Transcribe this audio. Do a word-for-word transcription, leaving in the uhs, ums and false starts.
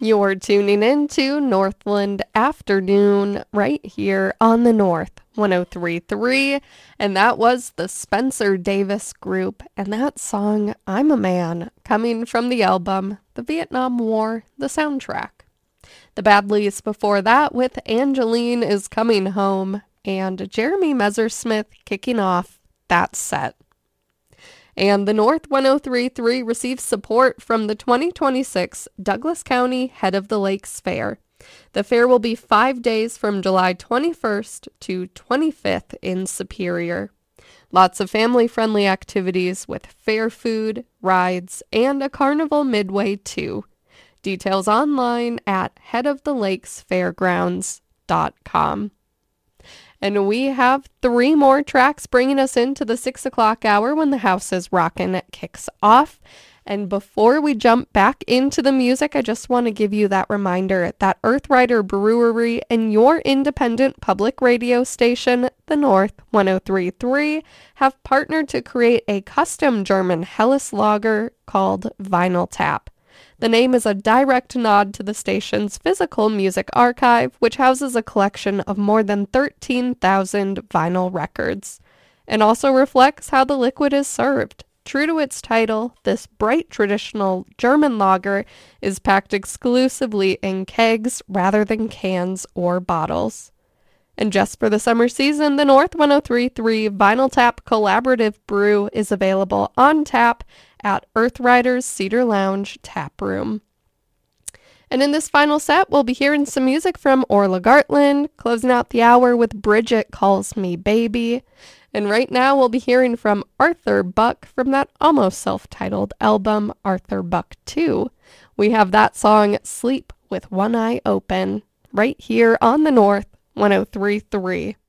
You're tuning in to Northland Afternoon right here on the North one oh three point three, and that was the Spencer Davis Group and that song I'm a Man, coming from the album The Vietnam War, the soundtrack. The Badleys before that with Angeline is Coming Home and Jeremy Messersmith kicking off that set. And the North one oh three point three receives support from the twenty twenty-six Douglas County Head of the Lakes Fair. The fair will be five days from July twenty-first to twenty-fifth in Superior. Lots of family-friendly activities with fair food, rides, and a carnival midway too. Details online at head of the lakes fairgrounds dot com. And we have three more tracks bringing us into the six o'clock hour when the House is Rockin' kicks off. And before we jump back into the music, I just want to give you that reminder that Earthrider Brewery and your independent public radio station, the North one oh three point three, have partnered to create a custom German Helles lager called Vinyl Tap. The name is a direct nod to the station's physical music archive, which houses a collection of more than thirteen thousand vinyl records, and also reflects how the liquid is served. True to its title, this bright traditional German lager is packed exclusively in kegs rather than cans or bottles. And just for the summer season, the North one oh three point three Vinyl Tap Collaborative Brew is available on tap at Earthrider's Cedar Lounge Tap Room. And in this final set, we'll be hearing some music from Orla Gartland, closing out the hour with Bridget Calls Me Baby. And right now, we'll be hearing from Arthur Buck from that almost self-titled album, Arthur Buck two. We have that song, Sleep with One Eye Open, right here on the North one oh three point three.